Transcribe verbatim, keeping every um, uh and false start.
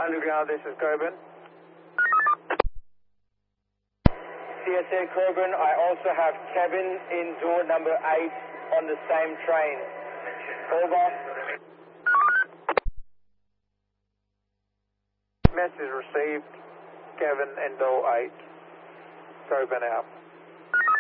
Underground, this is Coburn. C S A Coburn, I also have cabin in door number eight on the same train. Over. Message received. Kevin in door eight. Coburn out.